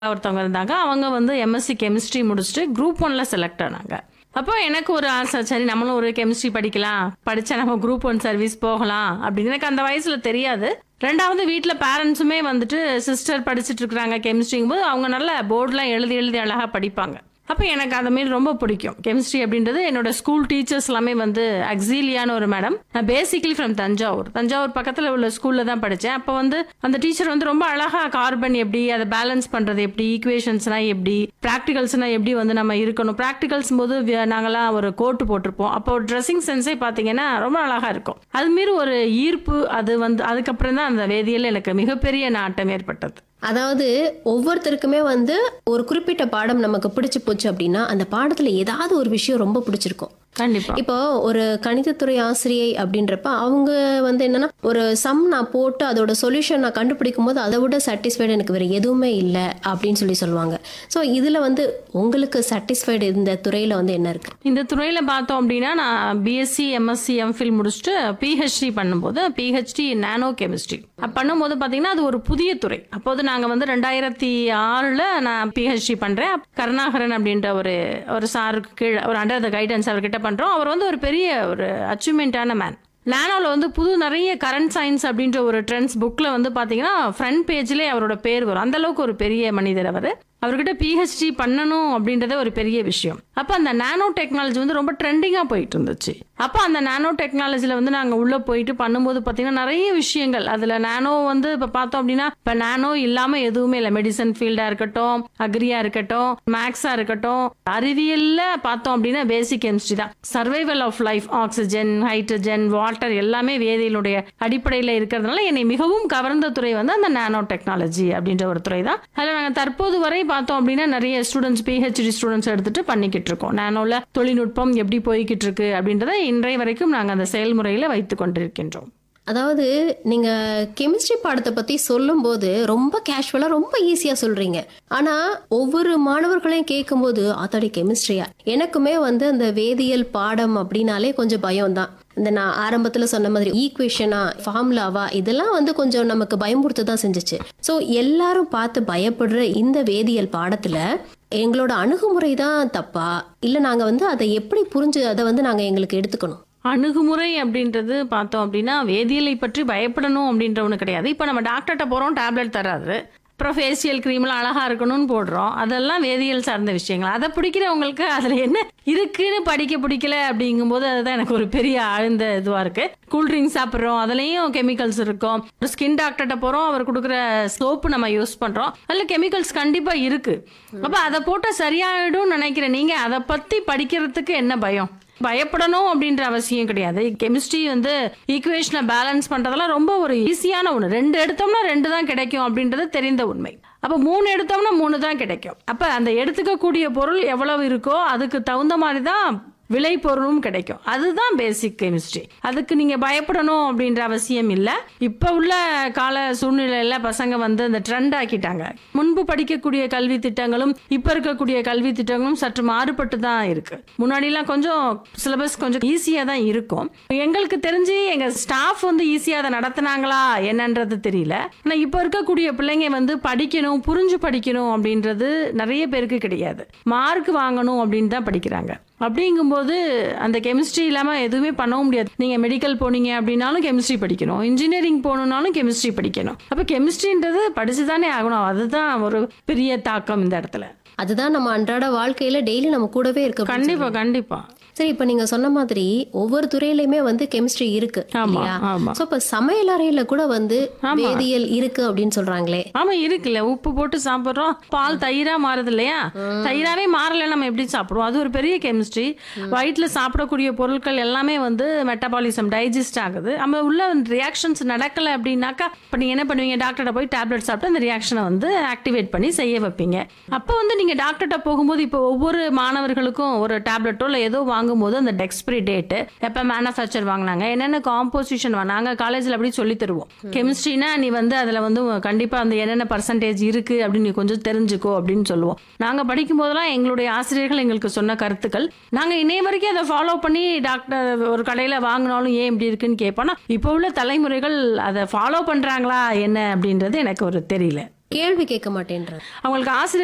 ஒருத்தவங்க இருந்தாங்க. அவங்க வந்து எம்எஸ்சி கெமிஸ்ட்ரி முடிச்சுட்டு குரூப் 1ல செலக்ட் ஆனாங்க. அப்போ எனக்கு ஒரு ஆசை, சரி நம்மளும் ஒரு கெமிஸ்ட்ரி படிக்கலாம், படிச்சா நம்ம குரூப் 1 சர்வீஸ் போகலாம் அப்படின்னு. எனக்கு அந்த வயசுல தெரியாது. 2வது வீட்ல பேரண்ட்ஸுமே வந்துட்டு சிஸ்டர் படிச்சுட்டு இருக்காங்க கெமிஸ்ட்ரிங்கும் போது அவங்க நல்ல போர்டுலாம் எழுதி எழுதி அழகா படிப்பாங்க. அப்போ எனக்கு அந்த மாரி ரொம்ப பிடிக்கும் கெமிஸ்ட்ரி அப்படின்றது. என்னோட ஸ்கூல் டீச்சர்ஸ் எல்லாமே வந்து அக்ஸீலியான்னு ஒரு மேடம், நான் பேசிக்கலி ஃப்ரம் தஞ்சாவூர் பக்கத்தில் உள்ள ஸ்கூல்ல தான் படித்தேன். அப்போ வந்து அந்த டீச்சர் வந்து ரொம்ப அழகா கார்பன் எப்படி அதை பேலன்ஸ் பண்றது, எப்படி ஈக்குவேஷன்ஸ்னா எப்படி, ப்ராக்டிகல்ஸ்னா எப்படி வந்து நம்ம இருக்கணும். ப்ராக்டிகல்ஸ் போது நாங்களாம் ஒரு கோட்டு போட்டிருப்போம். அப்போ ட்ரெஸ்ஸிங் சென்ஸே பார்த்தீங்கன்னா ரொம்ப அழகா இருக்கும். அது மாரி ஒரு ஈர்ப்பு அது வந்து அதுக்கப்புறம் தான் அந்த வேதியியல் எனக்கு மிகப்பெரிய நாட்டம் ஏற்பட்டது. அதாவது ஒவ்வொருத்தருக்குமே வந்து ஒரு குறிப்பிட்ட பாடம் நமக்கு பிடிச்சு போச்சு அப்படின்னா அந்த பாடத்துல ஏதாவது ஒரு விஷயம் ரொம்ப பிடிச்சிருக்கும். கண்டிப்பா. இப்போ ஒரு கணிதத்துறை ஆசிரியை அப்படின்றப்ப அவங்க வந்து என்னன்னா ஒரு சம் நான் போட்டு அதோட சொல்யூஷன் நான் கண்டுபிடிக்கும் போது அதை விட சாட்டிஸ்ஃபைடு எனக்கு வேற எதுவுமே இல்லை அப்படின்னு சொல்லுவாங்க. ஸோ இதுல வந்து உங்களுக்கு சாட்டிஸ்ஃபைடு இந்த துறையில வந்து என்ன இருக்கு? இந்த துறையில பார்த்தோம் அப்படின்னா நான் பிஎஸ்சி எம்எஸ்சி எம்ஃபில் முடிச்சுட்டு பிஹெச்டி பண்ணும்போது பிஹெச்டி நானோ கெமிஸ்ட்ரி பண்ணும்போது பார்த்தீங்கன்னா அது ஒரு புதிய துறை. அப்போது நாங்கள் வந்து 2006ல் நான் பிஹெச்டி பண்ணுறேன். கருணாகரன் அப்படின்ற ஒரு சாருக்கு கீழே ஒரு அண்டர் த கைடன்ஸ் அவர்கிட்ட பண்றோம். அவர் வந்து ஒரு பெரிய ஒரு அச்சீவ்மெண்டான மேன். நானோல வந்து புது நிறைய கரண்ட் சயின்ஸ் அப்படின்ற ஒரு ட்ரெண்ட்ஸ் புக்ல வந்து பாத்தீங்கன்னா ஃப்ரண்ட் பேஜ்ல அவரோட பேர் வரும். அந்த அளவுக்கு ஒரு பெரிய மனிதர் அவர். அவர்கிட்ட பிஹெச்டி பண்ணணும் அப்படின்றத ஒரு பெரிய விஷயம். அப்ப அந்த நானோ டெக்னாலஜி வந்து ரொம்ப ட்ரெண்டிங்கா போயிட்டு இருந்துச்சு. அப்ப அந்த நானோ டெக்னாலஜில வந்து நாங்க உள்ள போயிட்டு பண்ணும்போது பாத்தீங்கன்னா நிறைய விஷயங்கள் அதுல நானோ வந்து இப்ப பார்த்தோம் அப்படின்னா இப்ப நானோ இல்லாம எதுவுமே இல்லை. மெடிசன் ஃபீல்டா இருக்கட்டும், அக்ரியா இருக்கட்டும், மேக்ஸா இருக்கட்டும், அறிவியல்ல பார்த்தோம் அப்படின்னா பேசிக் கெமிஸ்ட்ரி தான். Survival of life, oxygen, hydrogen, water எல்லாமே வேதியியலுடைய அடிப்படையில் இருக்கிறதுனால என்னை மிகவும் கவர்ந்த துறை வந்து அந்த நானோ டெக்னாலஜி அப்படின்ற ஒரு துறை தான். அதுல நாங்க தற்போது வரை பார்த்தோம் அப்படின்னா நிறைய ஸ்டூடெண்ட்ஸ் பிஹெச்டி ஸ்டூடெண்ட்ஸ் எடுத்துட்டு பண்ணிக்கிட்டு இருக்கோம். நானோல தொழில்நுட்பம் எப்படி போய்கிட்டு இருக்கு அப்படின்றத இன்றைய வரைக்கும் நாங்கள் அந்த செயல்முறையில வைத்துக் கொண்டிருக்கின்றோம். அதாவது நீங்க கெமிஸ்ட்ரி பாடத்தை பத்தி சொல்லும் போது ரொம்ப கேஷுவலா ரொம்ப ஈஸியா சொல்றீங்க. ஆனா ஒவ்வொரு மாணவர்களையும் கேட்கும் போது அதாடி கெமிஸ்ட்ரியா, எனக்குமே வந்து அந்த வேதியியல் பாடம் அப்படின்னாலே கொஞ்சம் பயம் தான். இந்த நான் ஆரம்பத்துல சொன்ன மாதிரி ஈக்குவேஷனா ஃபார்முலாவா இதெல்லாம் வந்து கொஞ்சம் நமக்கு பயமுறுத்த தான் செஞ்சுச்சு. ஸோ எல்லாரும் பார்த்து பயப்படுற இந்த வேதியியல் பாடத்துல எங்களோட அணுகுமுறை தான் தப்பா, இல்ல நாங்க வந்து அதை எப்படி புரிஞ்சு அதை வந்து நாங்க எங்களுக்கு எடுத்துக்கணும்? அணுகுமுறை அப்படின்றது பார்த்தோம் அப்படின்னா வேதியியலை பற்றி பயப்படணும் அப்படின்ற ஒன்று கிடையாது. இப்போ நம்ம டாக்டர்கிட்ட போகிறோம், டேப்லெட் தராது. அப்புறம் ஃபேஷியல் க்ரீம்லாம் அழகாக இருக்கணும்னு போடுறோம். அதெல்லாம் வேதியியல் சார்ந்த விஷயங்கள். அதை பிடிக்கிறவங்களுக்கு அதில் என்ன இருக்குன்னு பிடிக்கல அப்படிங்கும்போது அதுதான் எனக்கு ஒரு பெரிய ஆழ்ந்த இதுவாக இருக்குது. கூல்ட்ரிங்க்ஸ் சாப்பிட்றோம், அதுலேயும் கெமிக்கல்ஸ் இருக்கும். ஒரு ஸ்கின் டாக்டர்கிட்ட போகிறோம், அவர் கொடுக்குற சோப்பு நம்ம யூஸ் பண்ணுறோம், அதில் கெமிக்கல்ஸ் கண்டிப்பாக இருக்குது. அப்போ அதை போட்டால் சரியாயிடும் நினைக்கிறேன். நீங்கள் அதை பற்றி படிக்கிறதுக்கு என்ன பயம்? பயப்படணும் அப்படின்ற அவசியம் கிடையாது. கெமிஸ்ட்ரி வந்து ஈக்குவேஷனை பேலன்ஸ் பண்றதெல்லாம் ரொம்ப ஒரு ஈஸியான ஒன்று. 2 எடுத்தோம்னா 2 தான் கிடைக்கும் அப்படின்றது தெரிந்த உண்மை. அப்போ 3 எடுத்தோம்னா 3 தான் கிடைக்கும். அப்ப அந்த எடுத்துக்கக்கூடிய பொருள் எவ்வளவு இருக்கோ அதுக்கு தகுந்த மாதிரி தான் விலை பொருளும் கிடைக்கும். அதுதான் பேசிக் கெமிஸ்ட்ரி. அதுக்கு நீங்க பயப்படணும் அப்படின்ற அவசியம் இல்லை. இப்ப உள்ள கால சூழ்நிலையில பசங்க வந்து இந்த ட்ரெண்ட் ஆக்கிட்டாங்க. முன்பு படிக்கக்கூடிய கல்வி திட்டங்களும் இப்ப இருக்கக்கூடிய கல்வி திட்டங்களும் சற்று மாறுபட்டு தான் இருக்கு. முன்னாடிலாம் கொஞ்சம் சிலபஸ் கொஞ்சம் ஈஸியா தான் இருக்கும். எங்களுக்கு தெரிஞ்சு எங்க ஸ்டாஃப் வந்து ஈஸியா அதை நடத்தினாங்களா என்னன்றது தெரியல. ஆனா இப்ப இருக்கக்கூடிய பிள்ளைங்க வந்து படிக்கணும், புரிஞ்சு படிக்கணும் அப்படின்றது நிறைய பேருக்கு கிடையாது. மார்க் வாங்கணும் அப்படின்னு தான் படிக்கிறாங்க. அப்படிங்கும்போது அந்த கெமிஸ்ட்ரி இல்லாம எதுவுமே பண்ணவும் முடியாது. நீங்க மெடிக்கல் போனீங்க அப்படின்னாலும் கெமிஸ்ட்ரி படிக்கணும், இன்ஜினியரிங் போகணும்னாலும் கெமிஸ்ட்ரி படிக்கணும். அப்ப கெமிஸ்ட்ரின்றது படிச்சுதானே ஆகணும். அதுதான் ஒரு பெரிய தாக்கம் இந்த இடத்துல. அதுதான் நம்ம அன்றாட வாழ்க்கையில டெய்லி நம்ம கூடவே இருக்கு. கண்டிப்பா கண்டிப்பா. சரி, இப்ப நீங்க சொன்ன மாதிரி ஒவ்வொரு துறையிலுமே வந்து கெமிஸ்ட்ரி இருக்கு இல்லையா? சோ இப்ப சமையல் அறையில கூட வந்து வேதியியல் இருக்கு அப்படின்னு சொல்றாங்களே. ஆமா இருக்குல்ல. உப்பு போட்டு சாப்பிடுறோம், பால் தயிரா மாறுது இல்லையா? தயிராவே மாறல நம்ம எப்படி சாப்பிடுவோம்? அது ஒரு பெரிய கெமிஸ்ட்ரி. வயிற்றுல சாப்பிடக்கூடிய பொருட்கள் எல்லாமே வந்து மெட்டபாலிசம் டைஜஸ்ட் ஆகுது. நம்ம உள்ள ரியாக்ஷன்ஸ் நடக்கல அப்படின்னாக்கா இப்ப நீங்க என்ன பண்ணுவீங்க? டாக்டர்கிட்ட போய் டேப்லெட் சாப்பிட்டு அந்த ரியாக்ஷனை வந்து ஆக்டிவேட் பண்ணி செய்ய வைப்பீங்க. அப்ப வந்து நீங்க டாக்டர்கிட்ட போகும்போது இப்போ ஒவ்வொரு மாணவர்களுக்கும் ஒரு டேப்லெட்டோ இல்லை ஏதோ வாங்கும்போது அந்த எக்ஸ்பிரி டேட் எப்ப மேனுஃபேக்சர் வாங்கினாங்க, என்னென்ன காம்போசிஷன் நாங்க காலேஜ்ல அப்படி சொல்லி தருவோம். கெமிஸ்ட்ரினா நீ வந்து அதுல வந்து கண்டிப்பா அந்த என்னென்ன பர்சன்டேஜ் இருக்கு அப்படின்னு நீ கொஞ்சம் தெரிஞ்சுக்கோ அப்படின்னு சொல்லுவோம். நாங்க படிக்கும் போதெல்லாம் எங்களுடைய ஆசிரியர்கள் எங்களுக்கு சொன்ன கருத்துக்கள் நாங்க இன்னைய வரைக்கும் அதை ஃபாலோ பண்ணி டாக்டர் ஒரு கடையில வாங்கினாலும் ஏன் இப்படி இருக்குன்னு கேட்போம். இப்போ உள்ள தலைமுறைகள் அதை ஃபாலோ பண்றாங்களா என்ன அப்படின்றது எனக்கு ஒரு தெரியல. கேள்வி கேட்க மாட்டேன்றாங்க. அவங்களுக்கு ஆசிரியர்